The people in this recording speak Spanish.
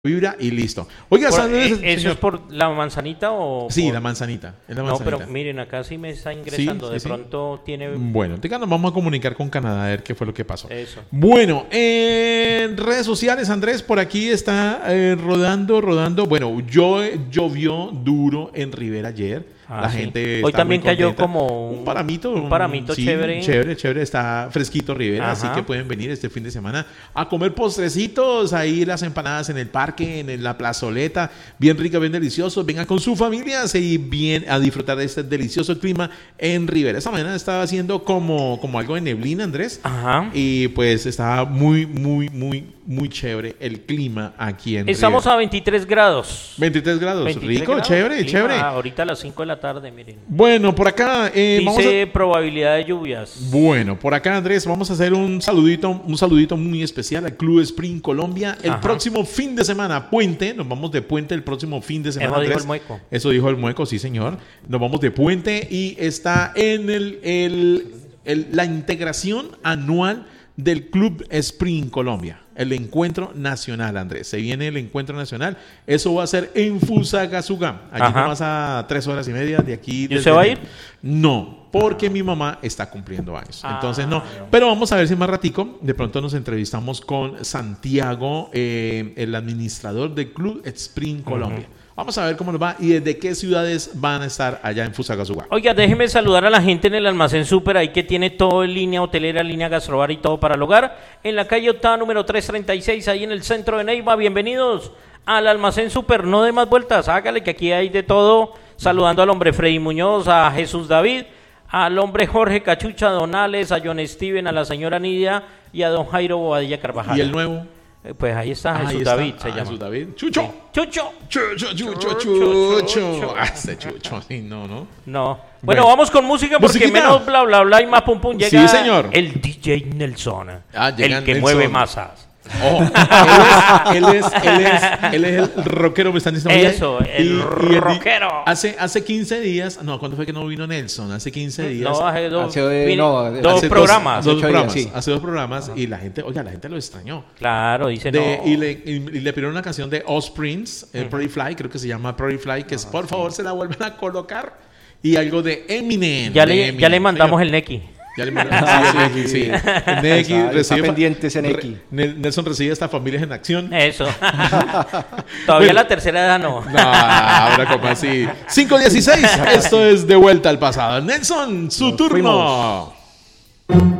vibra y listo. Oiga, ¿Eso señor. es por la manzanita o...? Sí, por... la manzanita. Es la No, manzanita. pero miren, acá sí me está ingresando. Sí, De sí. pronto tiene... Bueno, nos vamos a comunicar con Canadá a ver qué fue lo que pasó. Eso. Bueno, en redes sociales, Andrés, por aquí está rodando. Bueno, llovió duro en Rivera ayer. La sí. gente Hoy está también muy contenta. cayó como un paramito. Un paramito sí, chévere. Chévere. Está fresquito Rivera, Ajá. así que pueden venir este fin de semana a comer postrecitos, ahí las empanadas en el parque, en la plazoleta, bien rica, bien delicioso. Vengan con sus familias y bien a disfrutar de este delicioso clima en Rivera. Esta mañana estaba haciendo como algo de neblina, Andrés. Ajá. Y pues estaba muy chévere el clima aquí en Estamos Rivera. a 23 grados. 23 grados, 23 rico, grados, chévere. Ahorita a las 5 de la tarde, miren. Bueno, por acá Dice probabilidad de lluvias. Bueno, por acá, Andrés, vamos a hacer un saludito muy especial al Club Sprint Colombia. El próximo fin de semana, puente, nos vamos de puente el próximo fin de semana. Eso dijo Andrés. el Mueco. Eso dijo el Mueco, sí, señor. Nos vamos de puente y está en la integración anual del Club Sprint Colombia. El encuentro nacional, Andrés. Se viene el encuentro nacional. Eso va a ser en Fusagasugá. Allí nomás a 3 horas y media de aquí. ¿Y usted va a ir? No, porque mi mamá está cumpliendo años. Entonces no. Pero vamos a ver si más ratico, de pronto nos entrevistamos con Santiago, el administrador del Club Sprint Colombia. Vamos a ver cómo nos va y desde qué ciudades van a estar allá en Fusagasugá. Oiga, déjeme saludar a la gente en el almacén Super, ahí que tiene todo en línea hotelera, línea gastrobar y todo para el hogar. En la calle Octava número 336, ahí en el centro de Neiva. Bienvenidos al almacén Super, no dé más vueltas, hágale que aquí hay de todo. Saludando al hombre Freddy Muñoz, a Jesús David, al hombre Jorge Cachucha Donales, a John Steven, a la señora Nidia y a don Jairo Bobadilla Carvajal. ¿Y el nuevo? Pues ahí está Jesús David, se llama. Jesús David. ¡Chucho! Sí. ¡Chucho! Este Chucho, sí, no. No. Bueno, vamos con música porque ¿Musiquita? menos bla bla bla y más pum pum llega Sí, señor. el DJ Nelson, llega el que Nelson. mueve masas. Oh, él es el rockero, me están diciendo. Eso, el rockero. Hace 15 días, no, ¿cuándo fue que no vino Nelson? Hace 15 días. No, hace dos, hace programas. Dos programas, sí. hace 2 programas y la gente lo extrañó. Claro, dice Y le pidieron una canción de Osprins, Pretty Fly, creo que se llama Pretty Fly, que por favor se la vuelvan a colocar. Y algo de Eminem. Ya le mandamos el Neki. Ya le mandamos el Neki, sí. El Neki está pendiente ese Neki. Nelson recibe hasta Familias en Acción. Eso. Todavía la tercera edad no. No, ahora como así. 5:16. Esto es De Vuelta al Pasado. Nelson, su turno.